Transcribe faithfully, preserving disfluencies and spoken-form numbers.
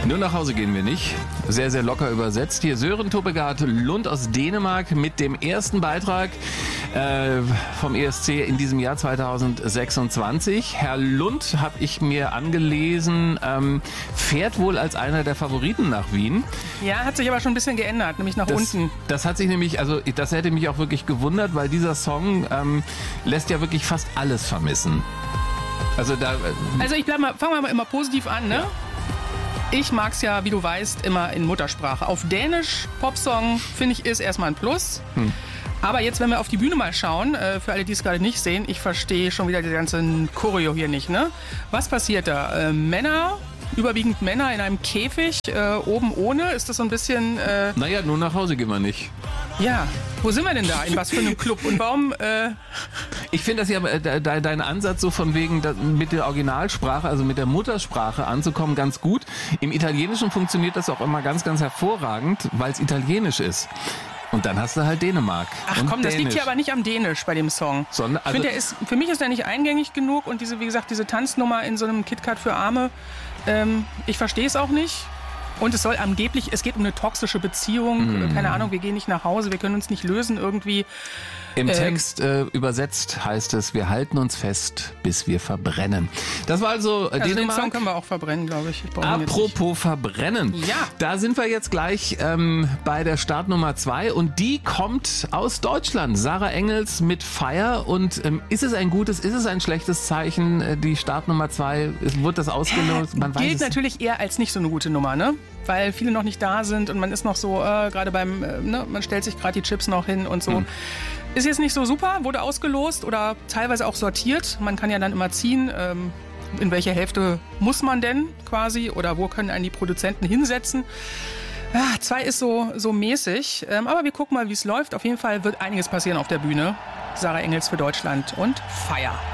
Nur nach Hause gehen wir nicht. Sehr, sehr locker übersetzt. Hier Sören Tobbegaard Lund aus Dänemark mit dem ersten Beitrag äh, vom E S C in diesem Jahr zweitausendsechsundzwanzig. Herr Lund, habe ich mir angelesen, ähm, fährt wohl als einer der Favoriten nach Wien. Ja, hat sich aber schon ein bisschen geändert, nämlich nach das, unten. Das hat sich nämlich, also das hätte mich auch wirklich gewundert, weil dieser Song ähm, lässt ja wirklich fast alles vermissen. Also da. Äh, also ich bleib mal, fangen wir mal immer positiv an, ne? Ja. Ich mag's ja, wie du weißt, immer in Muttersprache. Auf Dänisch, Popsong, finde ich, ist erstmal ein Plus. Hm. Aber jetzt, wenn wir auf die Bühne mal schauen, äh, für alle, die es gerade nicht sehen, ich verstehe schon wieder die ganzen Choreo hier nicht, ne? Was passiert da? Äh, Männer, überwiegend Männer in einem Käfig, äh, oben ohne, ist das so ein bisschen... Äh, naja, nur nach Hause gehen wir nicht. Ja, wo sind wir denn da? In was für einem Club? Und warum... Äh ich finde das ja, de, de, dein Ansatz so von wegen da, mit der Originalsprache, also mit der Muttersprache anzukommen, ganz gut. Im Italienischen funktioniert das auch immer ganz, ganz hervorragend, weil es italienisch ist. Und dann hast du halt Dänemark. Ach und komm, das Dänisch. liegt hier aber nicht am Dänisch bei dem Song. Sondern, also ich finde, der ist, für mich ist der nicht eingängig genug und diese, wie gesagt, diese Tanznummer in so einem KitKat für Arme, ähm, ich verstehe es auch nicht. Und es soll angeblich, es geht um eine toxische Beziehung, mm. keine Ahnung, wir gehen nicht nach Hause, wir können uns nicht lösen irgendwie. Im ähm, Text äh, übersetzt heißt es, wir halten uns fest, bis wir verbrennen. Das war also, äh, also Dänemark. Den Song können wir auch verbrennen, glaube ich. ich Apropos verbrennen. Ja. Da sind wir jetzt gleich ähm, bei der Startnummer zwei und die kommt aus Deutschland. Sarah Engels mit Fire. Und ähm, ist es ein gutes, ist es ein schlechtes Zeichen, äh, die Startnummer zwei? Wird das ausgelöst? Man weiß Gilt es natürlich eher als nicht so eine gute Nummer, ne? Weil viele noch nicht da sind und man ist noch so, äh, gerade beim, äh, ne, man stellt sich gerade die Chips noch hin und so. Hm. Ist jetzt nicht so super, wurde ausgelost oder teilweise auch sortiert. Man kann ja dann immer ziehen, ähm, in welche Hälfte muss man denn quasi oder wo können einen die Produzenten hinsetzen. Ja, zwei ist so, so mäßig, ähm, aber wir gucken mal, wie es läuft. Auf jeden Fall wird einiges passieren auf der Bühne. Sarah Engels für Deutschland und Fire.